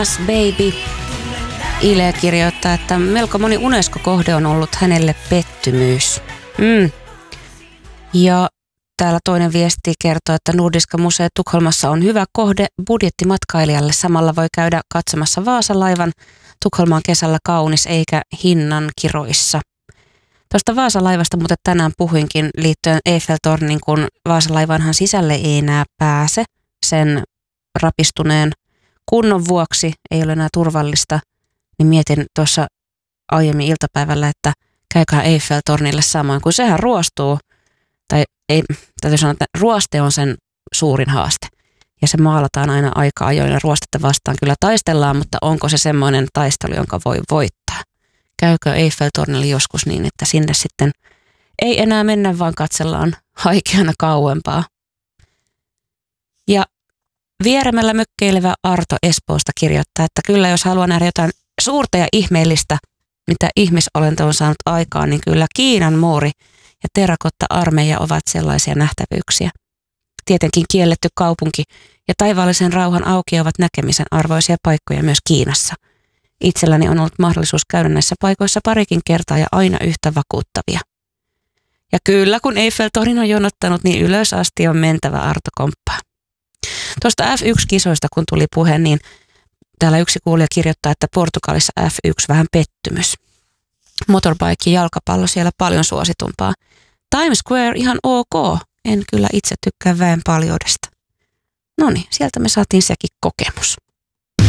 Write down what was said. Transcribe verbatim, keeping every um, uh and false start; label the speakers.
Speaker 1: Baby. Ile kirjoittaa, että melko moni UNESCO-kohde on ollut hänelle pettymys. Mm. Ja täällä toinen viesti kertoo, että Nordiska museo Tukholmassa on hyvä kohde budjettimatkailijalle. Samalla voi käydä katsomassa Vaasalaivan. Tukholma on kesällä kaunis eikä hinnan kiroissa. Tuosta Vaasalaivasta muuten tänään puhuinkin liittyen Eiffeltornin, kun Vaasalaivanhan sisälle ei enää pääse sen rapistuneen kunnon vuoksi, ei ole enää turvallista, niin mietin tuossa aiemmin iltapäivällä, että käykää Eiffeltornille samoin, kun sehän ruostuu, tai ei, täytyy sanoa, että ruoste on sen suurin haaste. Ja se maalataan aina aika ajoin ja ruostetta vastaan kyllä taistellaan, mutta onko se semmoinen taistelu, jonka voi voittaa? Käykö Eiffeltornille joskus niin, että sinne sitten ei enää mennä, vaan katsellaan haikeana kauempaa. Ja vieremällä mökkeilevä Arto Espoosta kirjoittaa, että kyllä jos haluaa nähdä jotain suurta ja ihmeellistä, mitä ihmisolento on saanut aikaan, niin kyllä Kiinan muuri ja terakotta-armeija ovat sellaisia nähtävyyksiä. Tietenkin kielletty kaupunki ja taivaallisen rauhan auki ovat näkemisen arvoisia paikkoja myös Kiinassa. Itselläni on ollut mahdollisuus käydä näissä paikoissa parikin kertaa ja aina yhtä vakuuttavia. Ja kyllä, kun Eiffeltornin on jonottanut, niin ylös asti on mentävä Arto komppaa. Tuosta F yksi -kisoista kun tuli puhe, niin täällä yksi kuulija kirjoittaa, että Portugalissa F yksi vähän pettymys. Motorbike ja jalkapallo siellä paljon suositumpaa. Times Square ihan ok, en kyllä itse tykkää väen paljoudesta. Noniin, sieltä me saatiin sekin kokemus.